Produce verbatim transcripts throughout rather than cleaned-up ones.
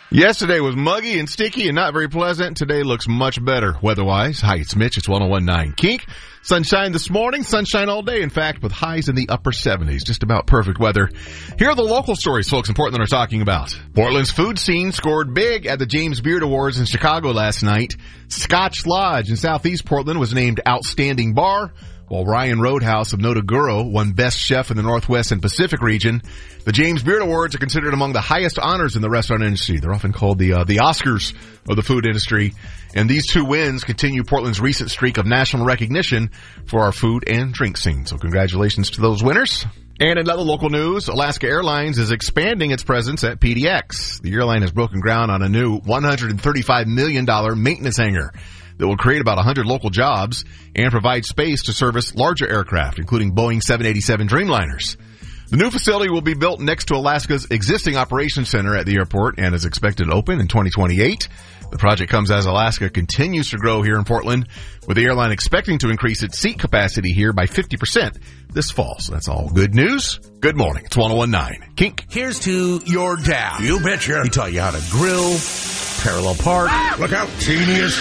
Yesterday was muggy and sticky and not very pleasant. Today looks much better weather-wise. Hi, it's Mitch. It's one oh one point nine Kink. Sunshine this morning. Sunshine all day, in fact, with highs in the upper seventies. Just about perfect weather. Here are the local stories folks in Portland are talking about. Portland's food scene scored big at the James Beard Awards in Chicago last night. Scotch Lodge in southeast Portland was named Outstanding Bar, while Ryan Roadhouse of Notaguro won Best Chef in the Northwest and Pacific region. The James Beard Awards are considered among the highest honors in the restaurant industry. They're often called the uh, the Oscars of the food industry. And these two wins continue Portland's recent streak of national recognition for our food and drink scene. So congratulations to those winners. And in other local news, Alaska Airlines is expanding its presence at P D X. The airline has broken ground on a new one hundred thirty-five million dollars maintenance hangar that will create about one hundred local jobs and provide space to service larger aircraft, including Boeing seven eighty-seven Dreamliners. The new facility will be built next to Alaska's existing operations center at the airport and is expected to open in twenty twenty-eight. The project comes as Alaska continues to grow here in Portland, with the airline expecting to increase its seat capacity here by fifty percent this fall. So that's all good news. Good morning. It's one oh one point nine Kink. Here's to your dad. You betcha. He taught you how to grill, parallel park. Ah, look out, genius.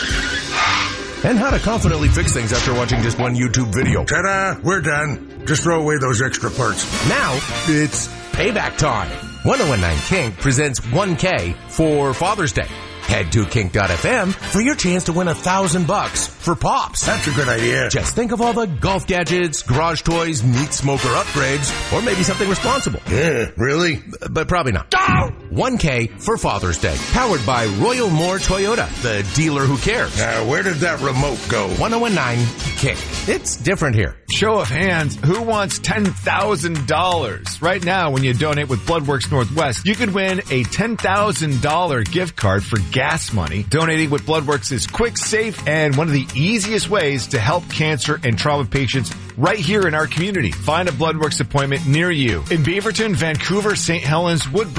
And how to confidently fix things after watching just one YouTube video. Ta-da, we're done. Just throw away those extra parts. Now, it's payback time. one oh one point nine Kink presents one K for Father's Day. Head to kink dot f m for your chance to win a thousand bucks for Pops. That's a good idea. Just think of all the golf gadgets, garage toys, meat smoker upgrades, or maybe something responsible. Yeah, really? But probably not. Oh! one K for Father's Day. Powered by Royal Moore Toyota, the dealer who cares. Now, where did that remote go? one oh one point nine Kink. It's different here. Show of hands, who wants ten thousand dollars? Right now, when you donate with Bloodworks Northwest, you could win a ten thousand dollars gift card for gas money. Donating with Bloodworks is quick, safe, and one of the easiest ways to help cancer and trauma patients right here in our community. Find a Bloodworks appointment near you in Beaverton, Vancouver, Saint Helens, Woodbridge,